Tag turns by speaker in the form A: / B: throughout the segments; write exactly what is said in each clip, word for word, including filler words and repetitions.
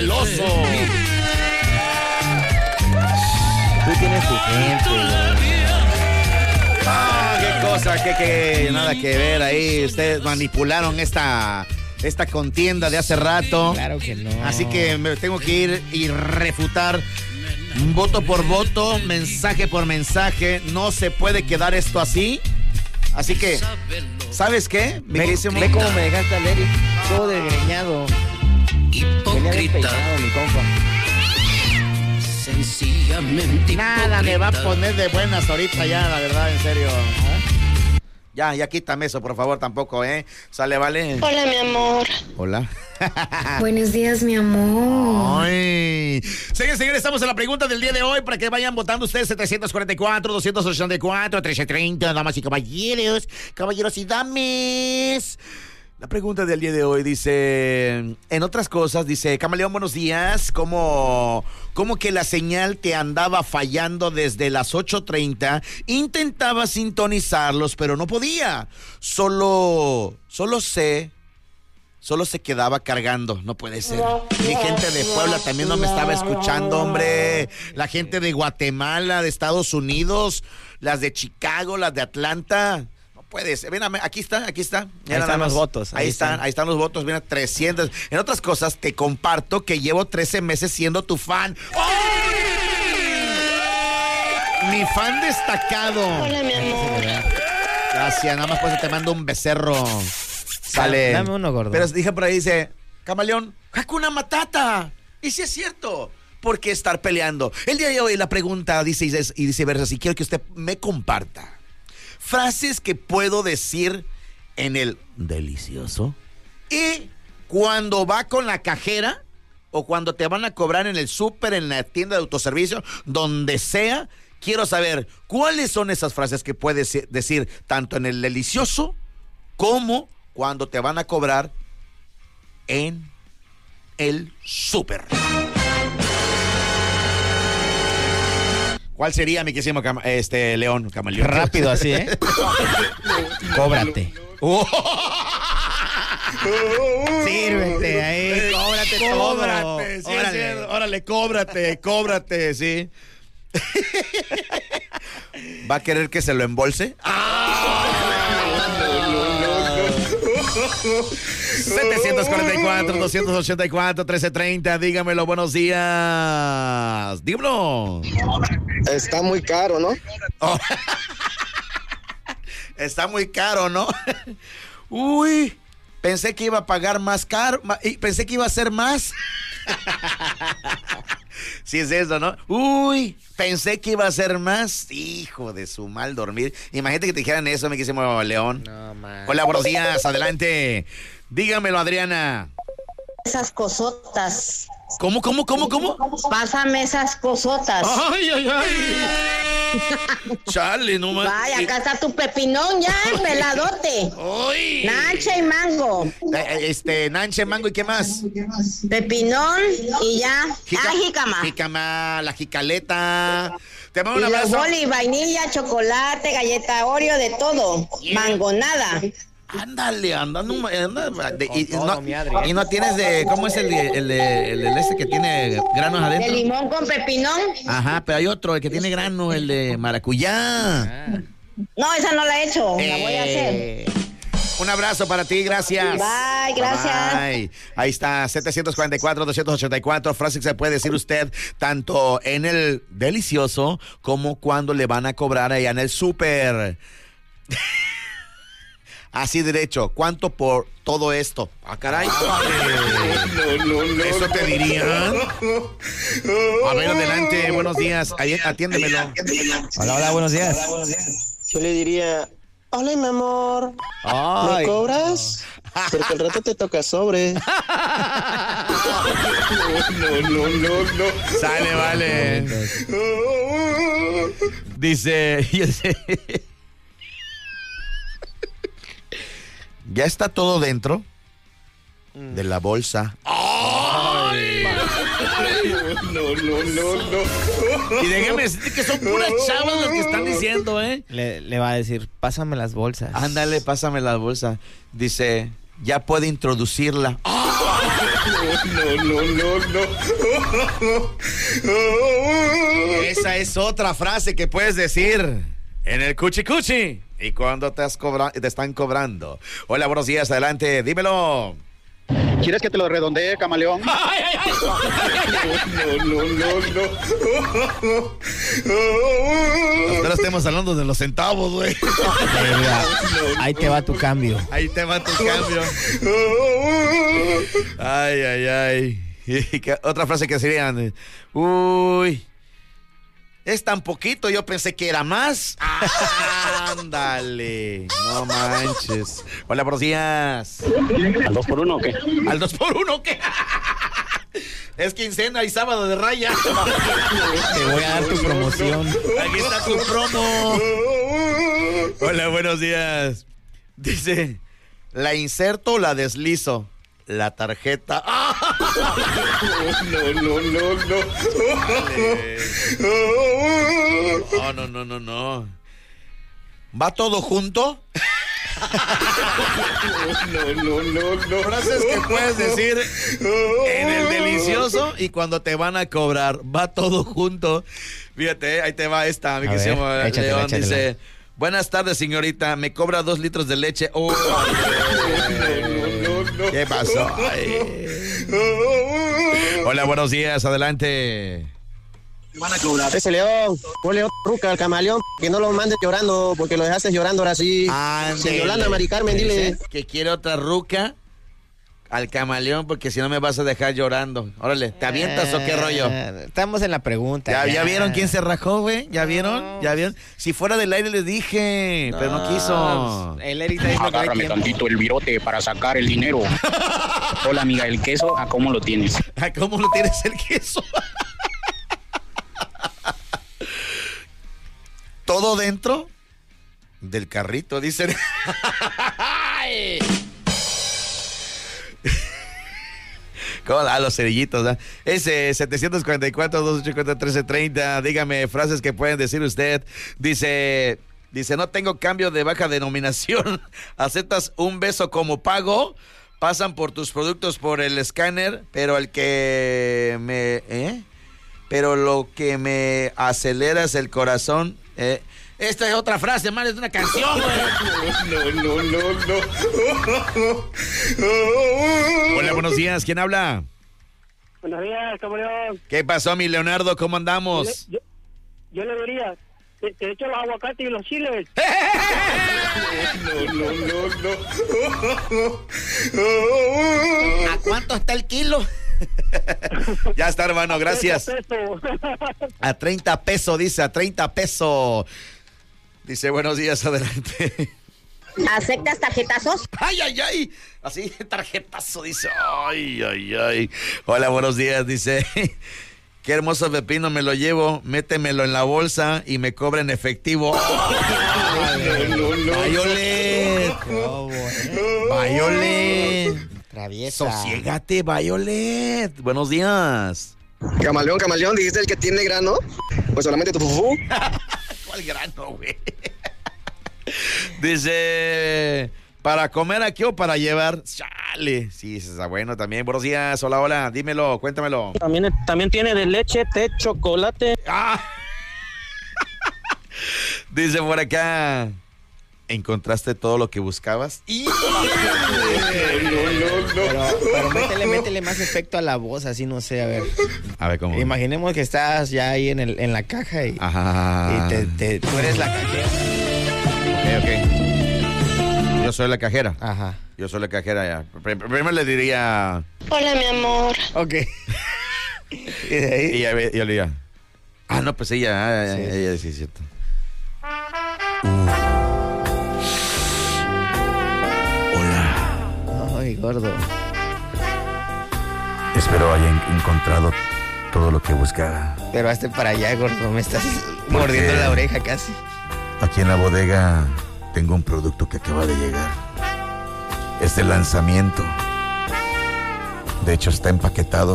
A: celoso.
B: Tú tienes tu gente,
A: Ah, qué cosa, que, que nada que ver ahí. Ustedes manipularon esta, esta contienda de hace rato.
B: Claro que no.
A: Así que me tengo que ir y refutar voto por voto, mensaje por mensaje. No se puede quedar esto así. Así que, ¿sabes qué?
B: Ve, ve cómo me dejaste al Eric, todo desgreñado. Venía despeinado, mi compa.
C: Sencillamente
A: Nada me va a poner de buenas ahorita ya, la verdad, en serio. Ya, ya quítame eso, por favor, tampoco, ¿eh? Sale, vale.
D: Hola, mi amor.
A: Hola.
D: Buenos días, mi amor.
A: Ay. Señores, señores, estamos en la pregunta del día de hoy para que vayan votando ustedes. Setecientos cuarenta y cuatro, doscientos ochenta y cuatro, trescientos treinta, damas y caballeros, caballeros y dames. La pregunta del día de hoy dice, en otras cosas, dice, Camaleón, buenos días, ¿cómo, cómo que la señal te andaba fallando desde las ocho treinta? Intentaba sintonizarlos, pero no podía. Solo, solo sé, solo se quedaba cargando, no puede ser. Mi gente de Puebla también no me estaba escuchando, hombre. La gente de Guatemala, de Estados Unidos, las de Chicago, las de Atlanta. Puedes, ven, aquí está, aquí está.
B: Ahí están los votos.
A: Ahí, ahí están, están, ahí están los votos, mira, trescientos. En otras cosas, te comparto que llevo trece meses siendo tu fan. ¡Oh! Mi fan destacado.
D: Hola, mi amor.
A: Gracias, nada más pues te mando un becerro. Sale.
B: Dame uno, gordo.
A: Pero dije por ahí, dice, Camaleón, Hakuna Matata. Y sí es cierto. ¿Por qué estar peleando? El día de hoy la pregunta dice y dice versa, si quiero que usted me comparta frases que puedo decir en el delicioso y cuando va con la cajera o cuando te van a cobrar en el súper, en la tienda de autoservicio, donde sea. Quiero saber cuáles son esas frases que puedes decir tanto en el delicioso como cuando te van a cobrar en el súper. ¿Cuál sería, mi querísimo cam- este León Camaleón?
B: Rápido así, ¿eh? Cóbrate.
A: Oh.
B: Sírvete ahí, cóbrate todo.
A: Cóbrate, sí,
B: Órale.
A: sí, órale, cóbrate, cóbrate, sí. ¿Va a querer que se lo embolse? setecientos cuarenta y cuatro, doscientos ochenta y cuatro, trece treinta, dígamelo, buenos días. Dímelo.
E: Está muy caro, ¿no?
A: Oh. Está muy caro, ¿no? Uy, pensé que iba a pagar más caro, ma- y pensé que iba a ser más. Sí es eso, ¿no? Uy, pensé que iba a ser más. Hijo de su mal dormir. Imagínate que te dijeran eso, mi querísimo León.
B: No, man.
A: Hola, buenos días, adelante. Dígamelo, Adriana.
D: Esas cosotas.
A: ¿Cómo, cómo, cómo, cómo?
D: Pásame esas cosotas.
A: Ay, ay, ay. Chale, no más.
D: Vaya, acá está tu pepinón ya, peladote.
A: Uy.
D: Nanche y mango.
A: Eh, Este, nanche, mango y qué más.
D: Pepinón y ya.
A: Jica-
D: Ah, jícama.
A: Jícama, la jicaleta. Te mando
D: Y
A: un
D: los
A: abrazo.
D: bolis, vainilla, chocolate, galleta Oreo, de todo. Mangonada.
A: Ándale, andando. Anda, de- y, y
B: todo,
A: no,
B: mi Adri.
A: y no tienes de. ¿Cómo es el de, el de, el de este que tiene granos
D: De
A: adentro?
D: limón con pepinón.
A: Ajá, pero hay otro, el que tiene grano, el de maracuyá.
B: Ah.
D: No, esa no la he hecho. La voy a hacer.
A: Eh, Un abrazo para ti, gracias.
D: Bye, gracias.
A: Bye. Ahí está, setecientos cuarenta y cuatro, doscientos ochenta y cuatro, frase que se puede decir usted tanto en el delicioso como cuando le van a cobrar allá en el súper. Así derecho, ¿cuánto por todo esto? Ah, caray.
E: No, no, no.
A: ¿Eso te dirían? A ver, adelante, buenos días. Ahí, atiéndemelo.
B: Hola, hola, buenos días.
E: Yo le diría, hola, mi amor, ¿me
B: Ay,
E: cobras? Porque al rato te toca sobre. No, no, no, no.
A: Sale, vale. Dice, dice, ya está todo dentro de la bolsa. ¡Ay!
E: No, no, no, no.
A: Y déjame decirte que son puras chavas los que están diciendo, ¿eh?
B: Le, le va a decir, pásame las bolsas.
A: Ándale, pásame la bolsa. Dice, ya puede introducirla. ¡Ah! No, no, no, no. Esa es otra frase que puedes decir en el cuchi cuchi. Y cuando te, has cobra- te están cobrando. Hola, buenos días, adelante, dímelo.
C: ¿Quieres que te lo redondee, camaleón?
A: ¡Ay, ay, ay! No, no, no, no. Nosotros estemos hablando de los centavos, güey.
B: Ahí te va tu cambio.
A: Ahí te va tu cambio. Ay, ay, ay. Y que- otra frase que serían, uy, es tan poquito, yo pensé que era más. Ándale, no manches. Hola, buenos días.
C: ¿Al dos por uno o qué?
A: ¿Al dos por uno qué? Es quincena y sábado de raya.
B: Te voy a dar tu promoción.
A: Aquí está tu promo. Hola, buenos días. Dice, ¿la inserto o la deslizo? La tarjeta. No, no, no, no. No, no, no, no, no. ¿Va todo junto? No, no, no, no. Frases que puedes decir en el delicioso y cuando te van a cobrar. Va todo junto. Fíjate, ahí te va esta. Mi
B: A
A: que se
B: ver,
A: llama
B: échatela,
A: León.
B: échatela.
A: Dice, buenas tardes, señorita. ¿Me cobra dos litros de leche? Oh, ¿qué pasó? Ay. Hola, buenos días. Adelante.
E: Ese León, ponle otra ruca al camaleón, que no lo mandes llorando, porque lo dejaste llorando ahora sí.
A: Ándele.
E: Yolanda, Mari Carmen, dile.
A: Que quiere otra ruca al camaleón, porque si no me vas a dejar llorando. Órale, ¿te avientas o qué rollo?
B: Eh, Estamos en la pregunta.
A: ¿Ya, ya vieron quién se rajó, güey? ¿Ya vieron? ¿Ya vieron? Si fuera del aire les dije, pero no quiso.
B: El Eric está diciendo que hay
C: Agárrame
B: tiempo.
C: tantito el virote para sacar el dinero. Hola, amiga, el queso, ¿a cómo lo tienes?
A: Ay, ¿cómo lo tienes el queso? Todo dentro del carrito, dicen. Ay. ¿Cómo da los cerillitos? ¿eh? Ese setecientos cuarenta y cuatro, doscientos ochenta y cuatro, trece treinta. Dígame frases que pueden decir usted. Dice, dice, no tengo cambio de baja denominación. ¿Aceptas un beso como pago? Pasan por tus productos por el escáner, pero el que me... ¿eh? Pero lo que me acelera es el corazón. Eh. Esta es otra frase, man, es una canción, güey. No, no, no, no. Hola, buenos días, ¿quién habla?
E: Buenos días, camaleón.
A: ¿Qué pasó, mi Leonardo? ¿Cómo andamos?
E: Yo, yo le diría, te, te echo los aguacates y los chiles.
A: No, no, no, no. ¿A cuánto está el kilo? Ya está, hermano, gracias. A treinta pesos, dice, a treinta pesos. Dice, buenos días, adelante.
D: ¿Aceptas tarjetazos?
A: Ay, ay, ay. Así, tarjetazo, dice. Ay, ay, ay. Hola, buenos días, dice. Qué hermoso pepino, me lo llevo. Métemelo en la bolsa y me cobra en efectivo. Ay, no, no, no. Violet. Violet.
B: Traviesa.
A: Sosiégate, Violet. Buenos días.
E: Camaleón, camaleón, dijiste el que tiene grano. Pues solamente tu fufú.
A: ¿Cuál grano, güey? Dice, ¿para comer aquí o para llevar? Chale. Sí, está bueno también. Buenos días. Hola, hola. Dímelo, cuéntamelo.
E: También, también tiene de leche, té, chocolate.
A: Ah. Dice por acá, ¿encontraste todo lo que buscabas? Y...
B: Pero, pero métele, métele más efecto a la voz, así no sé, a ver.
A: A ver cómo.
B: Imaginemos que estás ya ahí en, el, en la caja y,
A: Ajá.
B: y te, te, tú eres la cajera.
A: Ok, ok. Yo soy la cajera.
B: Ajá.
A: Yo soy la cajera ya. Pr- Primero le diría...
D: Hola, mi amor.
B: Ok. ¿Y de ahí?
A: Y ya, ve- yo le diría... Ah, no, pues ella, ah,
B: Sí.
A: ella sí es cierto. Hola.
B: Ay, gordo.
A: Espero hayan encontrado todo lo que buscaba.
B: Pero hazte para allá, gordo. Me estás
A: ¿Por
B: mordiendo
A: qué?
B: la oreja casi.
A: Aquí en la bodega tengo un producto que acaba de llegar. Es de lanzamiento. De hecho, está empaquetado.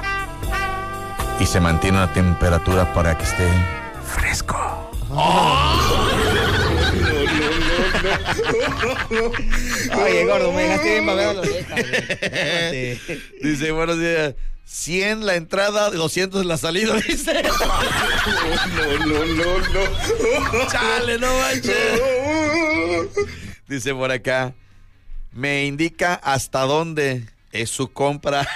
A: Y se mantiene una temperatura para que esté fresco.
B: Oye, gordo, me dejaste bien babado los orejas.
A: Dice, buenos días. cien la entrada, doscientos la salida, dice.
F: No, no, no, no.
A: Chale, no manches. Dice por acá, me indica hasta dónde es su compra.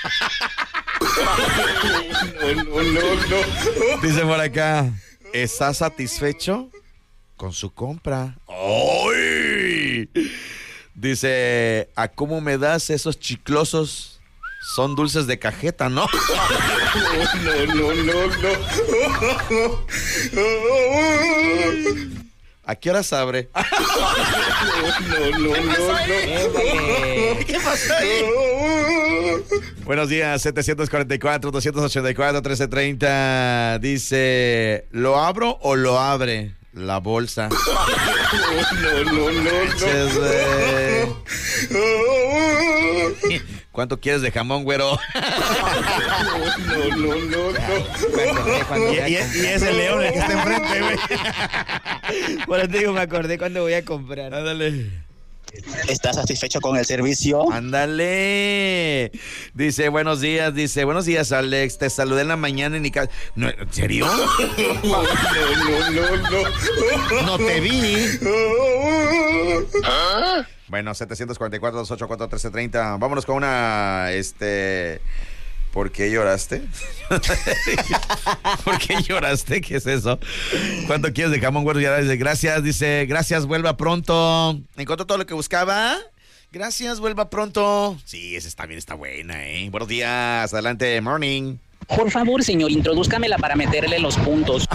F: No, no, no, no.
A: Dice por acá, ¿está satisfecho con su compra? ¡Ay! Dice, ¿a cómo me das esos chiclosos? Son dulces de cajeta, ¿no?
F: No, no, no, no.
A: ¿A qué horas abre?
F: No, no, no, no.
A: ¿Qué pasa ahí? Buenos días, setecientos cuarenta y cuatro, doscientos ochenta y cuatro, trece treinta. Dice, ¿lo abro o lo abre la bolsa?
F: No, no, no,
A: no. ¿Cuánto quieres de jamón, güero?
F: No, no, no, no.
A: Y, y, y ese león el que está enfrente, güey.
B: Bueno, te digo, me acordé cuando voy a comprar.
A: Ándale.
E: ¿Estás satisfecho con el servicio?
A: Ándale. Dice, buenos días, dice, buenos días, Alex. Te saludé en la mañana en mi casa. ¿No, ¿En serio?
F: No, no, no, no.
A: No te vi. ¿Ah? Bueno, setecientos cuarenta y cuatro, doscientos ochenta y cuatro, trece treinta. Vámonos con una, este... ¿Por qué lloraste? ¿Por qué lloraste? ¿Qué es eso? ¿Cuánto quieres de jamón, güero? Ya dice, gracias, dice, gracias, vuelva pronto. ¿Encontró todo lo que buscaba? Gracias, vuelva pronto. Sí, esa también está buena, ¿eh? Buenos días, adelante, morning.
C: Por favor, señor, introdúzcamela para meterle los puntos.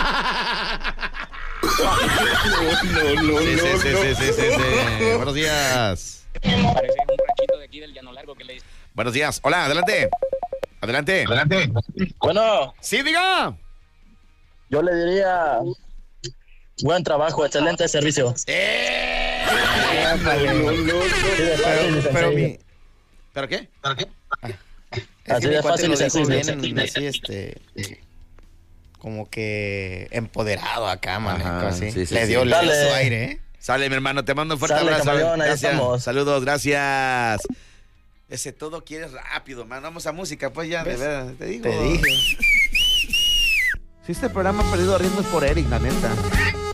F: No, no,
A: Sí,
F: no,
A: sí,
F: no.
A: sí, sí, sí, sí. Buenos días.
C: Parece un ranchito de aquí del Llano Largo que le dice.
A: Buenos días. Hola, adelante. Adelante.
E: Adelante. Bueno,
A: Sí, diga.
E: yo le diría buen trabajo, excelente servicio.
A: ¡Eh!
F: No, no, no.
B: Pero, pero mi...
A: ¿Pero qué?
B: Es
E: Así
B: que mi
E: de
B: cuate
E: fácil
B: lo
E: y
B: dijo
E: sencillo.
B: bien, así, este... como que empoderado acá, man.
A: Ajá,
B: Así.
A: sí, sí,
B: Le
A: sí.
B: dio, le dio
E: Dale.
B: su aire, ¿eh?
A: Sale, mi hermano, te mando un fuerte
E: Sale,
A: abrazo.
E: camaleón, ahí
A: Gracias.
E: estamos.
A: Saludos, gracias. Ese todo quieres rápido, man. Vamos a música, pues ya, de
B: ¿Ves?
A: verdad. Te digo.
B: Te dije.
A: Si este programa ha perdido ritmos por Eric, la neta.